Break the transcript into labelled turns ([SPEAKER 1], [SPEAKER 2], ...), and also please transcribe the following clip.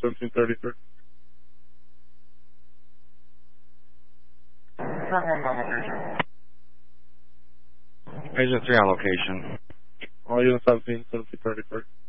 [SPEAKER 1] 1733.
[SPEAKER 2] Agent 3 on location.
[SPEAKER 1] All units 17, 1733.